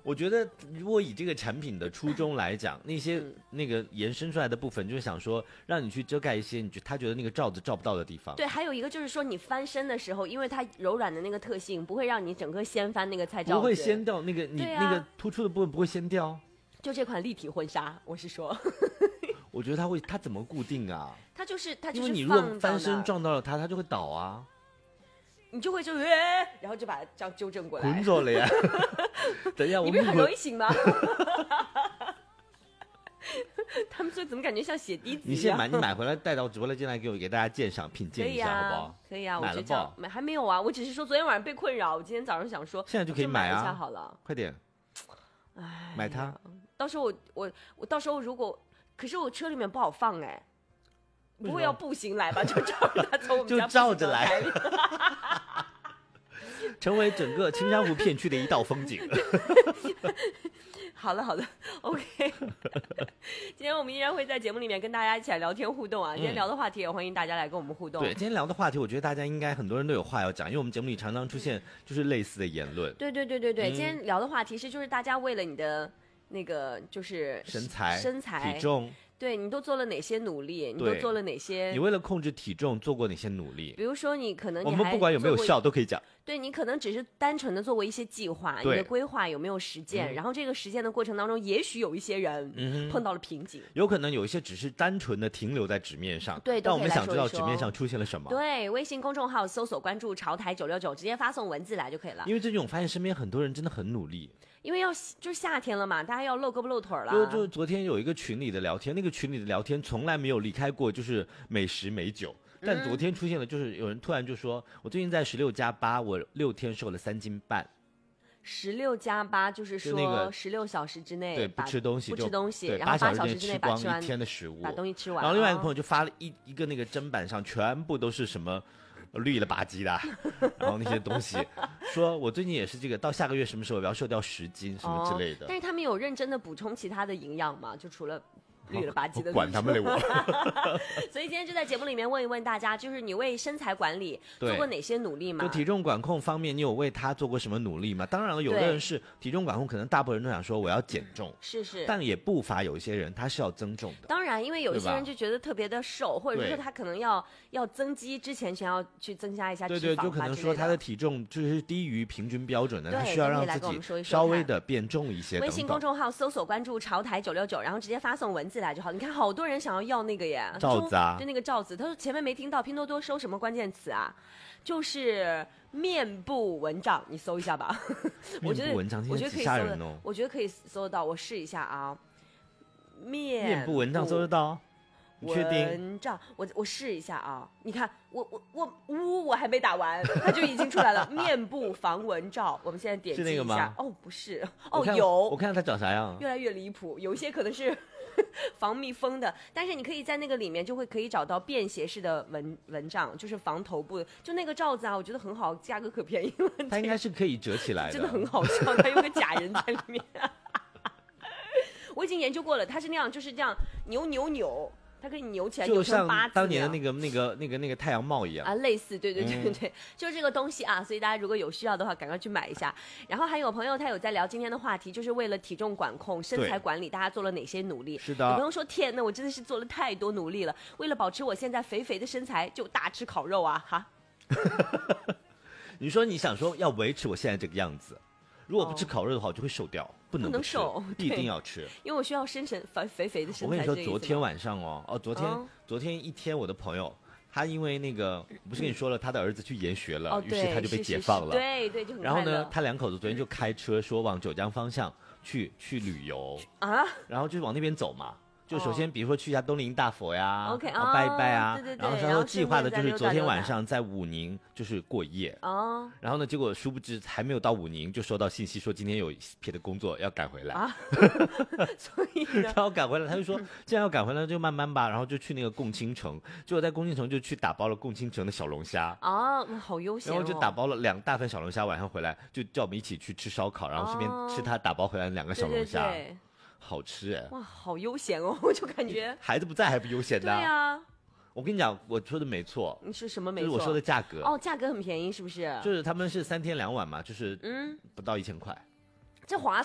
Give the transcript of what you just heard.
我觉得如果以这个产品的初衷来讲，那些那个延伸出来的部分，就是想说让你去遮盖一些他觉得那个罩子照不到的地方。 对，还有一个就是说你翻身的时候，因为它柔软的那个特性，不会让你整个掀翻那个菜罩子， 不会掀掉那个那个突出的部分不会掀掉。 就这款立体婚纱，我是说。 我觉得它怎么固定啊？ 它就是因为你如果翻身撞到了它就会倒啊。 你就会然后就把它这样纠正过来。 滚走了呀！等一下， 你不是很容易醒吗？他们说怎么感觉像血滴子一样？ 你买回来带到直播间来给大家鉴赏品鉴一下，好不好？ 可以啊， 买了吧？ 还没有啊，我只是说昨天晚上被困扰，我今天早上想说， 现在就可以买啊， 一下好了， 快点，买它。 到时候我到时候如果，可是我车里面不好放哎。不会要步行来吧？就照着他从我们家就照着来，成为整个青山湖片区的一道风景。 好了 ，OK。今天我们依然会在节目里面跟大家一起来聊天互动啊。今天聊的话题也欢迎大家来跟我们互动。 对，今天聊的话题，我觉得大家应该很多人都有话要讲，因为我们节目里常常出现就是类似的言论。 对，今天聊的话题是就是大家为了你的那个就是身材、体重。 对，你都做了哪些努力？你都做了哪些？ 你为了控制体重做过哪些努力？ 比如说，你可能我们不管有没有效都可以讲。 对，你可能只是单纯的做过一些计划，你的规划有没有实践？然后这个实践的过程当中，也许有一些人碰到了瓶颈， 有可能有一些只是单纯的停留在纸面上。 对， 但我们想知道纸面上出现了什么。 对，微信公众号搜索关注潮台969，直接发送文字来就可以了。 因为最近我发现身边很多人真的很努力。 因为就是夏天了嘛，大家要露胳膊露腿了。 就昨天有一个群里的聊天，那个群里的聊天从来没有离开过就是美食美酒，但昨天出现了，就是有人突然就说，我最近在16+8，我6天瘦了3斤半。 16+8就是说16小时之内对不吃东西， 然后8小时之内把吃完1天的食物， 把东西吃完。 然后另外一个朋友就发了一个那个砧板上全部都是什么绿了吧唧的，然后那些东西，说我最近也是这个，到下个月什么时候我要瘦掉10斤什么之类的。 但是他们有认真的补充其他的营养吗？就除了绿了吧唧的， 管他们嘞我。 所以今天就在节目里面问一问大家，就是你为身材管理做过哪些努力吗？ 就体重管控方面，你有为他做过什么努力吗？当然了，有的人是体重管控，可能大部分人都想说我要减重， 是， 但也不乏有一些人他是要增重的。 当然，因为有一些人就觉得特别的瘦，或者说他可能要增肌之前先要去增加一下脂肪， 对，就可能说他的体重就是低于平均标准的，他需要让自己稍微的变重一些。 微信公众号搜索关注潮台969，然后直接发送文字来就好。你看，好多人想要那个耶， 罩子啊， 就那个罩子。他说前面没听到，拼多多搜什么关键词啊？就是面部蚊帐，你搜一下吧。 面部蚊帐， 我觉得可以吓人哦。 我觉得可以搜得到，我试一下啊。 面部蚊帐搜得到？你确定？ 蚊帐，我试一下啊！你看，我还没打完，它就已经出来了。面部防蚊罩，我们现在点击一下。 是那个吗？ 哦，不是， 有。我看它长啥样？ 越来越离谱，有一些可能是防蜜蜂的，但是你可以在那个里面就可以找到便携式的蚊帐，就是防头部的。就那个罩子啊，我觉得很好，价格可便宜了。 它应该是可以折起来的， 真的很好笑，它有个假人在里面。我已经研究过了，它是那样，就是这样扭。它可以扭起来， 就像当年的那个太阳帽一样啊，类似，对，就是这个东西啊。所以大家如果有需要的话，赶快去买一下。然后还有朋友他有在聊今天的话题，就是为了体重管控、身材管理，大家做了哪些努力？ 是的。 有朋友说：“天哪，我真的是做了太多努力了，为了保持我现在肥肥的身材，就大吃烤肉啊！”哈。 你说你想说要维持我现在这个样子，如果不吃烤肉的话，我就会瘦掉。不能瘦， 一定要吃， 因为我需要肥肥的身材。 我跟你说，昨天晚上昨天一天，我的朋友他因为那个不是跟你说了，他的儿子去研学了，于是他就被解放了。 对，就很快乐。 然后呢，他2口子昨天就开车说往九江方向去旅游啊，然后就往那边走嘛。就首先比如说去一下东林大佛呀 ，OK， 拜一拜啊， 对， 然后他说计划的就是昨天晚上在武宁就是过夜哦，然后呢，结果殊不知还没有到武宁就收到信息说今天有别的工作要赶回来啊， 所以然后赶回来，他就说既然要赶回来就慢慢吧，然后就去那个共青城，结果在共青城就去打包了共青城的小龙虾啊，好悠闲， 然后就打包了2大份小龙虾，晚上回来就叫我们一起去吃烧烤，然后顺便吃他打包回来2个小龙虾。 对好吃哎！ 哇，好悠闲哦，我就感觉孩子不在还不悠闲的。 对啊， 我跟你讲，我说的没错。 你是什么没错？ 就是我说的价格哦，价格很便宜，是不是？ 就是他们是3天2晚嘛，就是不到1000块， 这划